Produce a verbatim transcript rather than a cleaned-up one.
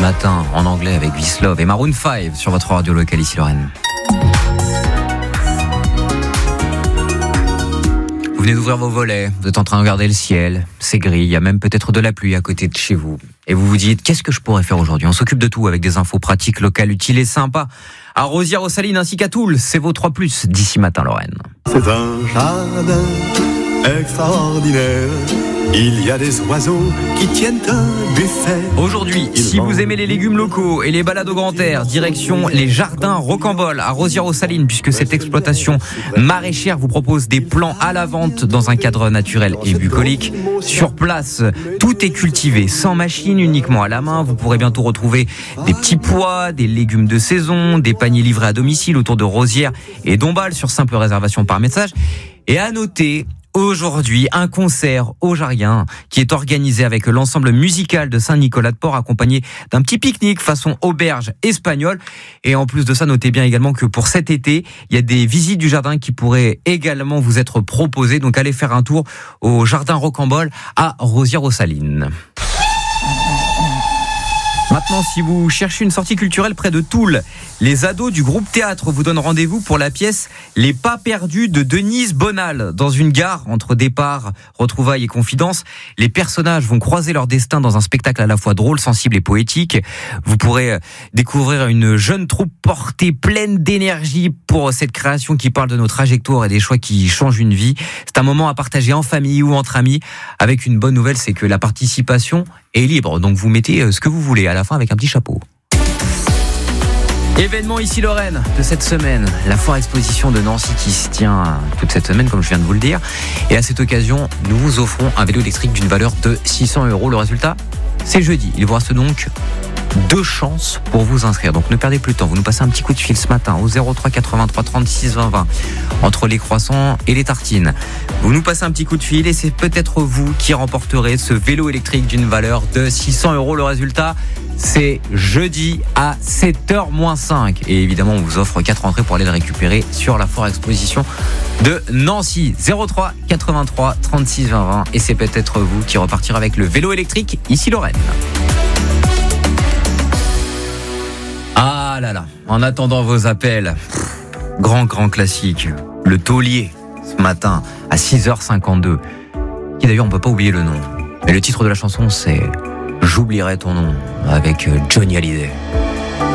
matin en anglais avec This Love et Maroon cinq sur votre radio locale ici Lorraine. Vous venez d'ouvrir vos volets, vous êtes en train de regarder le ciel, c'est gris, il y a même peut-être de la pluie à côté de chez vous. Et vous vous dites, qu'est-ce que je pourrais faire aujourd'hui ? On s'occupe de tout avec des infos pratiques, locales, utiles et sympas. À Rosières-aux-Salines ainsi qu'à Toul, c'est vos trois plus d'ici matin Lorraine. C'est un jardin extraordinaire. Il y a des oiseaux qui tiennent un buffet. Aujourd'hui, si vous aimez les légumes locaux et les balades au grand air, direction les jardins Rocambole à Rosières-aux-Salines, puisque cette exploitation maraîchère vous propose des plants à la vente dans un cadre naturel et bucolique. Sur place, tout est cultivé sans machine, uniquement à la main. Vous pourrez bientôt retrouver des petits pois, des légumes de saison, des paniers livrés à domicile autour de Rosières et Dombasle sur simple réservation par message. Et à noter, aujourd'hui, un concert au Jarien qui est organisé avec l'ensemble musical de Saint-Nicolas-de-Port, accompagné d'un petit pique-nique façon auberge espagnole. Et en plus de ça, notez bien également que pour cet été, il y a des visites du jardin qui pourraient également vous être proposées. Donc allez faire un tour au jardin Rocambole à Rosières-aux-Salines. Maintenant, si vous cherchez une sortie culturelle près de Toul, les ados du groupe théâtre vous donnent rendez-vous pour la pièce Les Pas perdus de Denise Bonal. Dans une gare, entre départ, retrouvailles et confidences, les personnages vont croiser leur destin dans un spectacle à la fois drôle, sensible et poétique. Vous pourrez découvrir une jeune troupe portée pleine d'énergie pour cette création qui parle de nos trajectoires et des choix qui changent une vie. C'est un moment à partager en famille ou entre amis, avec une bonne nouvelle, c'est que la participation est libre. Donc vous mettez ce que vous voulez à la fin avec un petit chapeau. Événement ici Lorraine de cette semaine, la foire exposition de Nancy qui se tient toute cette semaine comme je viens de vous le dire. Et à cette occasion, nous vous offrons un vélo électrique d'une valeur de six cents euros. Le résultat, c'est jeudi. Il vous reste donc deux chances pour vous inscrire. Donc ne perdez plus de temps. Vous nous passez un petit coup de fil ce matin au zéro trois quatre-vingt-trois trente-six vingt vingt entre les croissants et les tartines. Vous nous passez un petit coup de fil et c'est peut-être vous qui remporterez ce vélo électrique d'une valeur de six cents euros. Le résultat, c'est jeudi à sept heures moins cinq. Et évidemment, on vous offre quatre entrées pour aller le récupérer sur la foire exposition de Nancy. zéro trois quatre-vingt-trois trente-six vingt vingt. Et c'est peut-être vous qui repartirez avec le vélo électrique ici Lorraine. Ah là là, en attendant vos appels, grand grand classique, le taulier, ce matin à six heures cinquante-deux, qui d'ailleurs on peut pas oublier le nom. Mais le titre de la chanson c'est « J'oublierai ton nom » avec Johnny Hallyday.